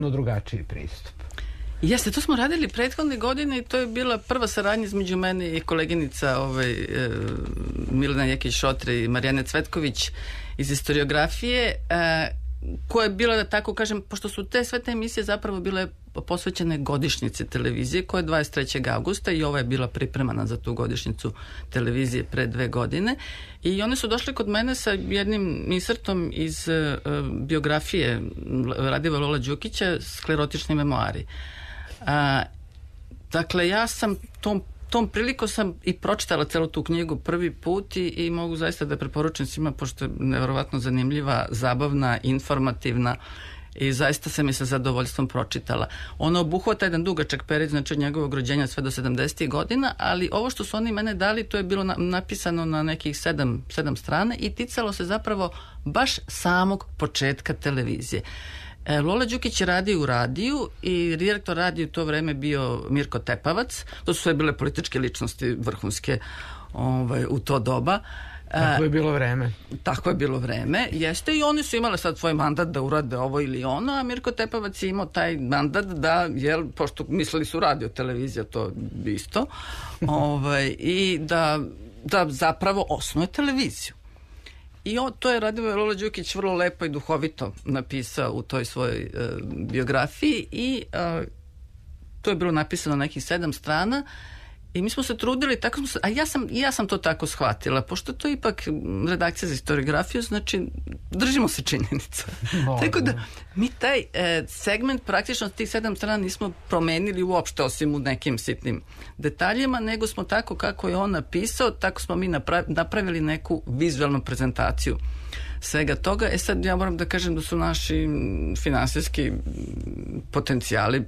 drugačiji pristup. Jeste, to smo radili prethodne godine i to je bila prva saradnja između mene i koleginica Milena Jekić-Šotre i Marijane Cvetković iz istoriografije, koja je bila, da tako kažem, pošto su sve te emisije zapravo bile posvećene godišnjici televizije, koja je 23. augusta i ova je bila pripremana za tu godišnjicu televizije pre 2 godine. I oni su došli kod mene sa jednim insertom iz biografije Radivoja Lola Đukića, Sklerotični memoari. Dakle, ja sam tom prilikom sam i pročitala celu tu knjigu prvi put i mogu zaista da preporučim svima, pošto je nevjerovatno zanimljiva, zabavna, informativna i zaista sam je sa zadovoljstvom pročitala. Ona obuhvata jedan dugačak period, znači od njegovog rođenja sve do 70. godina, ali ovo što su oni mene dali, to je bilo napisano na nekih 7 strana i ticalo se zapravo baš samog početka televizije. Lola Đukić je radio u radiju i direktor radija u to vreme bio Mirko Tepavac. To su sve bile političke ličnosti vrhunske u to doba. Tako je bilo vreme. Tako je bilo vreme, jeste, i oni su imali sad svoj mandat da urade ovo ili ono, a Mirko Tepavac je imao taj mandat da, pošto mislili su radio televizija, to isto, i da zapravo osnuje televiziju. I to je Radivoje Lola Đukić vrlo lepo i duhovito napisao u toj svojoj biografiji i to je bilo napisano na nekih 7 strana i mi smo se trudili, ja sam to tako shvatila, pošto to je ipak redakcija za historiografiju, znači držimo se činjenica. Tako da mi taj segment praktično tih 7 strana nismo promenili uopšte, osim u nekim sitnim detaljima, nego smo tako kako je on napisao, tako smo mi napravili neku vizualnu prezentaciju svega toga. Sad ja moram da kažem da su naši finansijski potencijali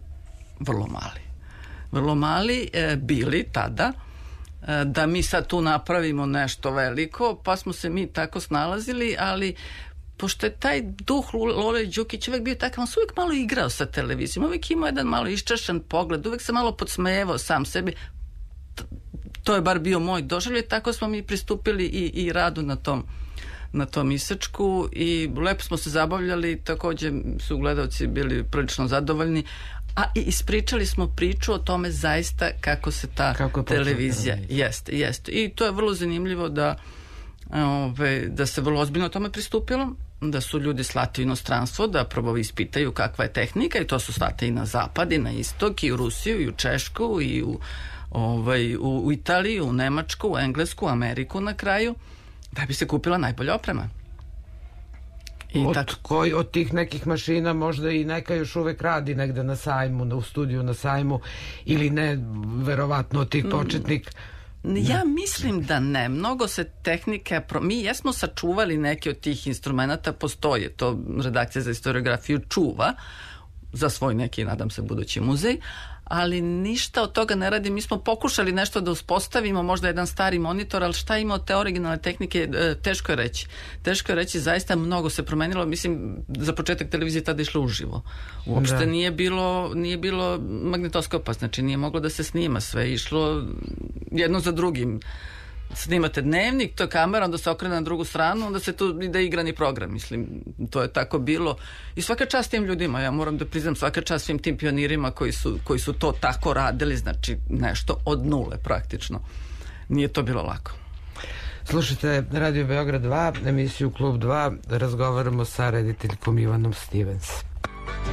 vrlo mali bili tada, da mi sad tu napravimo nešto veliko, pa smo se mi tako snalazili, ali pošto je taj duh Lole Đukić uvek bio takav, on se uvek malo igrao sa televizijom, uvek imao jedan malo iščašan pogled, uvek se malo podsmejevao sam sebi. To je bar bio moj doživljaj, tako smo mi pristupili i radu na tom isečku i lepo smo se zabavljali, takođe su gledalci bili prilično zadovoljni, a ispričali smo priču o tome zaista kako se ta televizija jeste. I to je vrlo zanimljivo da se vrlo ozbiljno o tome pristupilo, da su ljudi slati u inostranstvo, da prvo ispitaju kakva je tehnika i to su slati i na zapad i na istok i u Rusiju i u Češku i u Italiju, u Nemačku, u Englesku, u Ameriku na kraju, da bi se kupila najbolja oprema. Od tih nekih mašina možda i neka još uvek radi negde na sajmu, u studiju na sajmu, ili ne, verovatno od tih početnik. Ja mislim da ne. Mnogo se tehnike, mi jesmo sačuvali neke od tih instrumenta, postoje, to redakcija za historiografiju čuva za svoj neki, nadam se, budući muzej, ali ništa od toga ne radi. Mi smo pokušali nešto da uspostavimo, možda jedan stari monitor, ali šta ima od te originalne tehnike, teško je reći. Teško je reći, zaista mnogo se promenilo. Mislim, za početak televizije tada išlo uživo. Uopšte nije bilo magnetoskopa, znači nije moglo da se snima, sve išlo jedno za drugim. Snimate dnevnik, to je kamera, onda se okrene na drugu stranu, onda se tu ide igrani program, mislim, to je tako bilo. I svaka čast tim ljudima, ja moram da priznam, svaka čast svim tim pionirima koji su to tako radili, znači nešto od nule praktično. Nije to bilo lako. Slušajte Radio Beograd 2, emisiju Klub 2, razgovaramo sa rediteljkom Ivanom Stevens.